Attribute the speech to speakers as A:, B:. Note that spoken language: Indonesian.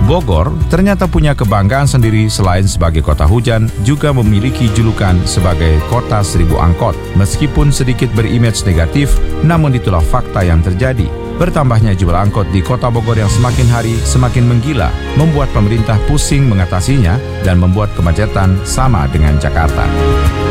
A: Bogor ternyata punya kebanggaan sendiri selain sebagai kota hujan, juga memiliki julukan sebagai kota 1000 angkot. Meskipun sedikit berimage negatif, namun itulah fakta yang terjadi. Bertambahnya jumlah angkot di kota Bogor yang semakin hari semakin menggila, membuat pemerintah pusing mengatasinya dan membuat kemacetan sama dengan Jakarta.